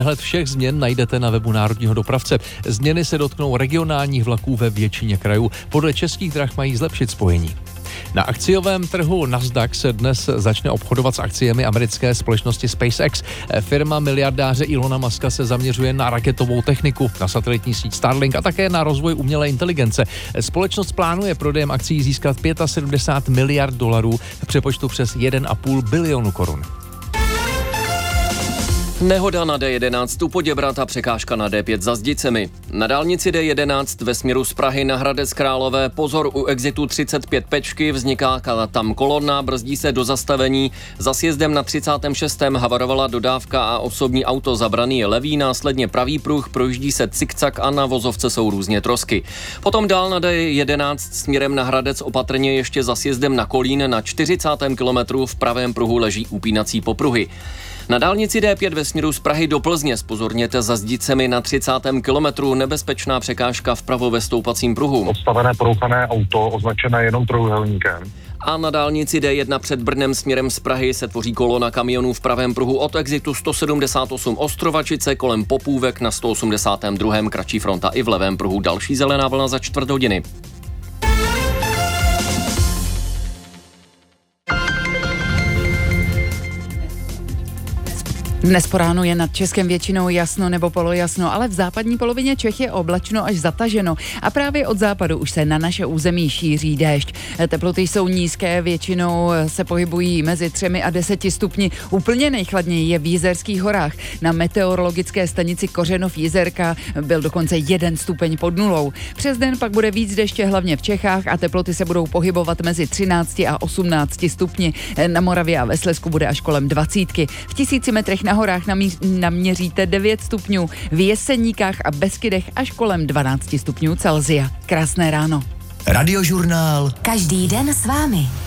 Přehled všech změn najdete na webu Národního dopravce. Změny se dotknou regionálních vlaků ve většině krajů. Podle Českých drah mají zlepšit spojení. Na akciovém trhu Nasdaq se dnes začne obchodovat s akciemi americké společnosti SpaceX. Firma miliardáře Ilona Muska se zaměřuje na raketovou techniku, na satelitní síť Starlink a také na rozvoj umělé inteligence. Společnost plánuje prodejem akcií získat 75 miliard dolarů v přepočtu přes 1,5 bilionu korun. Nehoda na D11 u Poděbrad a překážka na D5 za Zdicemi. Na dálnici D11 ve směru z Prahy na Hradec Králové pozor u exitu 35 Pečky, vzniká tam kolona, brzdí se do zastavení. Za sjezdem na 36. havarovala dodávka a osobní auto, zabraný je levý, následně pravý pruh, projíždí se cikcak a na vozovce jsou různě trosky. Potom dál na D11 směrem na Hradec opatrně ještě za sjezdem na Kolín na 40. kilometru v pravém pruhu leží upínací popruhy. Na dálnici D5 ve směru z Prahy do Plzně zpozorněte za Zdicemi na 30. kilometru, nebezpečná překážka vpravo ve stoupacím pruhu. Odstavené porouchané auto označené jenom trojúhelníkem. A na dálnici D1 před Brnem směrem z Prahy se tvoří kolona kamionů v pravém pruhu od exitu 178 Ostrovačice kolem Popůvek na 182. kratší fronta i v levém pruhu další zelená vlna za čtvrt hodiny. Dnes po ránu je nad Českem většinou jasno nebo polojasno, ale v západní polovině Čech je oblačno až zataženo a právě od západu už se na naše území šíří déšť. Teploty jsou nízké, většinou se pohybují mezi 3 a 10 stupni. Úplně nejchladněji je v Jizerských horách. Na meteorologické stanici Kořenov Jizerka byl dokonce 1 stupeň pod nulou. Přes den pak bude víc deště hlavně v Čechách a teploty se budou pohybovat mezi 13 a 18 stupni. Na Moravě a ve Slezsku bude až kolem 20. V 1000 metrech na horách naměříte 9 stupňů, v Jeseníkách a Beskydech až kolem 12 stupňů Celsia. Krásné ráno. Radiožurnál. Každý den s vámi.